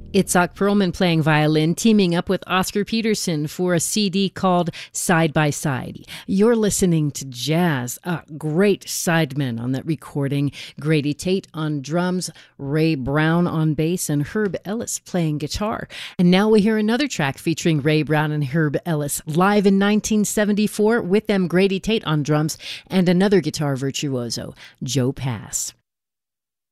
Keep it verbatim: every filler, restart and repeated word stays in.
Itzhak Perlman playing violin, teaming up with Oscar Peterson for a C D called Side by Side. You're listening to jazz. A great sidemen on that recording. Grady Tate on drums, Ray Brown on bass, and Herb Ellis playing guitar. And now we hear another track featuring Ray Brown and Herb Ellis, live in nineteen seventy-four with them Grady Tate on drums and another guitar virtuoso, Joe Pass.